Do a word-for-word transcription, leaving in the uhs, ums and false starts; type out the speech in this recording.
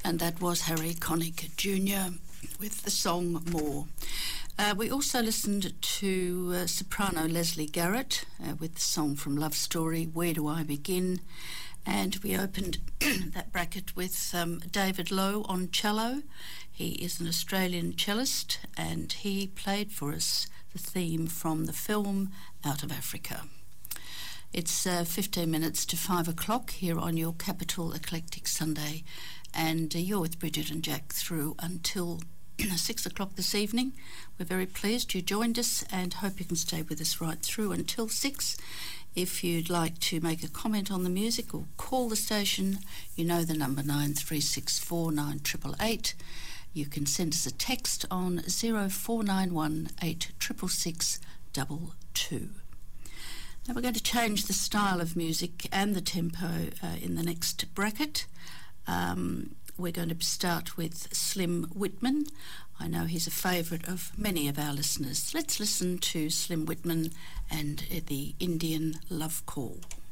And that was Harry Connick Junior with the song More. Uh, we also listened to uh, soprano Leslie Garrett uh, with the song from Love Story, Where Do I Begin? And we opened that bracket with um, David Lowe on cello. He is an Australian cellist, and he played for us the theme from the film Out of Africa. It's uh, fifteen minutes to five o'clock here on your Capital Eclectic Sunday, and uh, you're with Bridget and Jack through until six o'clock this evening. We're very pleased you joined us and hope you can stay with us right through until six. If you'd like to make a comment on the music or call the station, you know the number nine three six four nine eight eight eight. You can send us a text on zero four nine one eight six six six two two. Now we're going to change the style of music and the tempo uh, in the next bracket. Um, we're going to start with Slim Whitman. I know he's a favourite of many of our listeners. Let's listen to Slim Whitman and uh, the Indian Love Call.